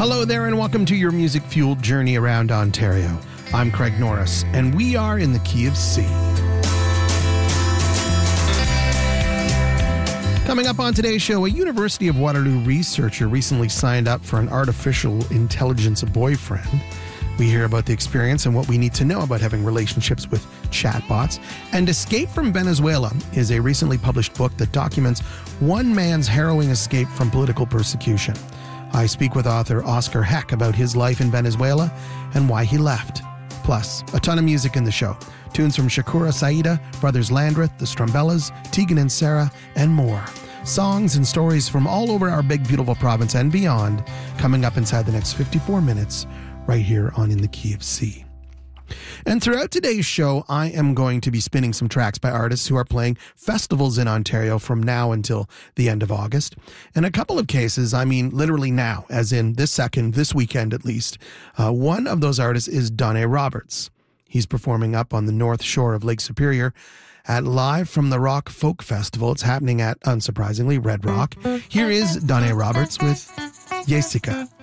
Hello there and welcome to your music-fueled journey around Ontario. I'm Craig Norris and we are in the Key of C. Coming up on today's show, a University of Waterloo researcher recently signed up for an artificial intelligence boyfriend. We hear about the experience and what we need to know about having relationships with chatbots. And Escape from Venezuela is a recently published book that documents one man's harrowing escape from political persecution. I speak with author Oscar Heck about his life in Venezuela and why he left. Plus, a ton of music in the show. Tunes from Shakura Saida, Brothers Landreth, the Strumbellas, Tegan and Sarah, and more. Songs and stories from all over our big, beautiful province and beyond, coming up inside the next 54 minutes, right here on In the Key of C. And throughout today's show, I am going to be spinning some tracks by artists who are playing festivals in Ontario from now until the end of August. In a couple of cases, I mean literally now, as in this second, this weekend at least. One of those artists is Donné Roberts. He's performing up on the north shore of Lake Superior at Live from the Rock Folk Festival. It's happening at, unsurprisingly, Red Rock. Here is Donné Roberts with Jessica.